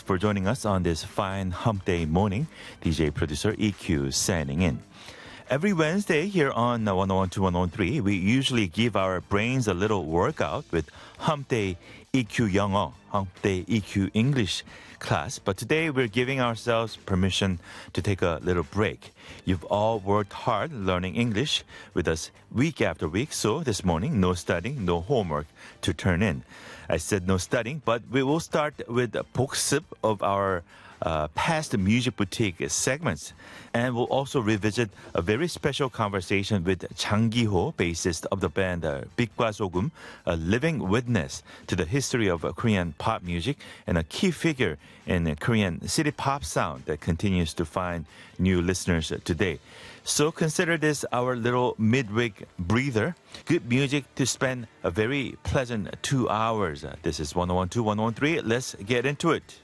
for joining us on this fine hump day morning. DJ producer EQ signing in. Every Wednesday here on 101 103, we usually give our brains a little workout with Hump Day EQ 영어, Hump Day EQ English class. But today we're giving ourselves permission to take a little break. You've all worked hard learning English with us week after week. So this morning, no studying, no homework to turn in. I said no studying, but we will start with a 복습 of our past Music Boutique segments. And we'll also revisit a very special conversation with Jang Gi-ho, bassist of the band 빛과 소금, a living witness to the history of Korean pop music and a key figure in Korean city pop sound that continues to find new listeners today. So consider this our little midweek breather. Good music to spend a very pleasant 2 hours. This is 101 103. Let's get into it.